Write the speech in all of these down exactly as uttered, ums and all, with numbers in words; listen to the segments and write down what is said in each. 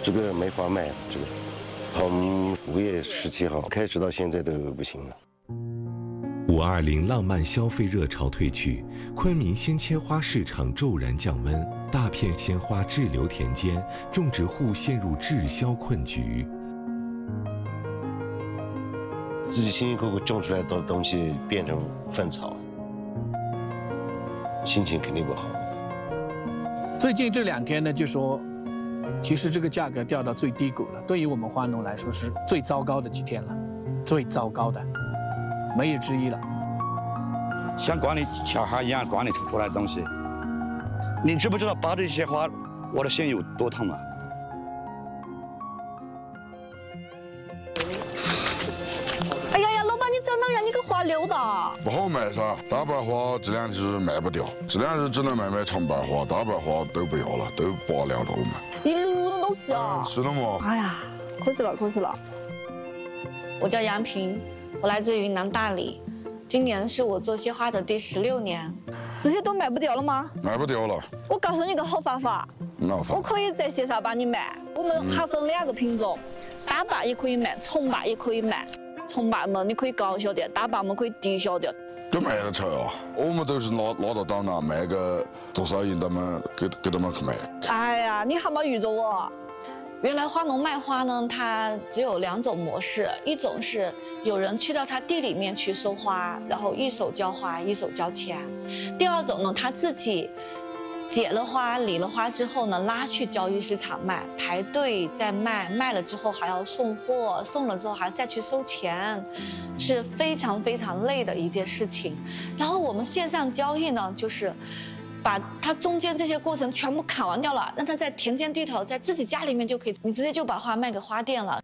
这个没法卖，这个从五月十七号开始到现在都不行了。 五二零浪漫消费热潮退去，昆明鲜切花市场骤然降温，大片鲜花滞留田间，种植户陷入滞销困局。 自己辛辛苦苦种出来的东西变成粪草，心情肯定不好。 最近这两天呢，就说，其实这个价格掉到最低谷了，对于我们花农来说是最糟糕的几天了，最糟糕的，没有之一了。 像管理小孩一样管理出出来的东西，你知不知道拔这些花，我的心有多痛吗？ 哎呀呀，老板，你在哪呀？你个花溜的。 不好卖噻，大白花这两日卖不掉，这两日只能卖卖长白花，大白花都不要了，都拔了都卖。 一路的都是啊。 是的嘛。 哎呀，可惜了，可惜了。 我叫杨平，我来自云南大理，今年是我做鲜花的第十六年。 这些都卖不掉了吗？ 卖不掉了。 我告诉你个好办法，我可以在线上帮你卖。我们还分两个品种，大白也可以卖，重白也可以卖。重白嘛，你可以高销点；大白嘛，可以低销点。 都卖得出啊！我们都是拿拿到档了，卖个多少银，他们给给他们去卖。 哎呀，你还没遇着我。 原来花农卖花呢，它只有两种模式，一种是有人去到他地里面去收花，然后一手交花一手交钱；第二种呢，他自己结了花理了花之后呢，拉去交易市场卖，排队再卖，卖了之后还要送货，送了之后还再去收钱，是非常非常累的一件事情。然后我们线上交易呢，就是把它中间这些过程全部砍完掉了，让它在田间地头，在自己家里面就可以，你直接就把花卖给花店了。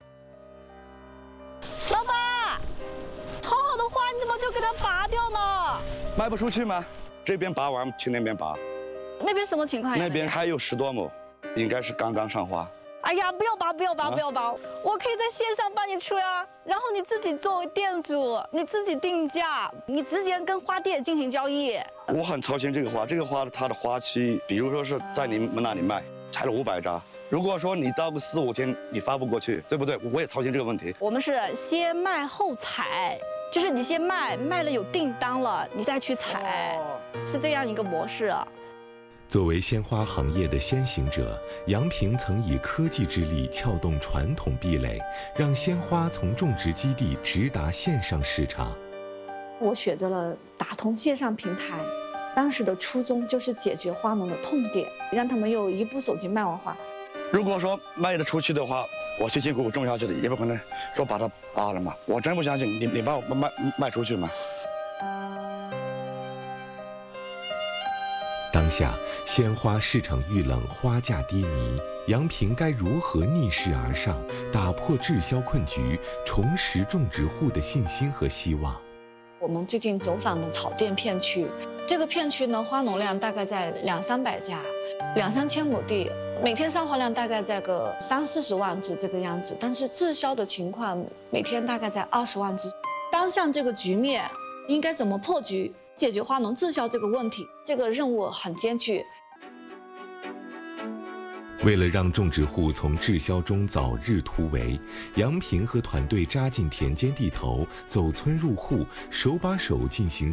老板，好好的花你怎么就给它拔掉呢？ 卖不出去吗？这边拔完去那边拔。 那边什么情况呀？ 那边还有十多亩，应该是刚刚上花。 哎呀，不要拔，不要拔， 啊、 不要拔！我可以在线上帮你出呀，然后你自己作为店主，你自己定价，你直接跟花店进行交易。 我很操心这个花，这个花它的花期，比如说是在你们那里卖，采了五百扎，如果说你到个四五天你发不过去，对不对？我也操心这个问题。 我们是先卖后采，就是你先卖，卖了有订单了，你再去采，哦、是这样一个模式。 作为鲜花行业的先行者，杨平曾以科技之力撬动传统壁垒，让鲜花从种植基地直达线上市场。 我选择了打通线上平台，当时的初衷就是解决花农的痛点，让他们用一部手机卖完花。 如果说卖得出去的话，我辛辛苦苦种下去的，也不可能说把它拔了嘛。我真不相信你，你把我卖卖出去吗？ 当下鲜花市场遇冷，花价低迷，杨平该如何逆势而上，打破滞销困局，重拾种植户的信心和希望？ 我们最近走访了草甸片区，这个片区呢，花农量大概在两三百家，两三千亩地，每天上花量大概在个三四十万只这个样子，但是滞销的情况每天大概在二十万只。当下这个局面应该怎么破局？解决花农滞销这个问题，这个任务很艰巨。 为了让种植户从滞销中早日突围，杨平和团队扎进田间地头，走村入户，手把手进行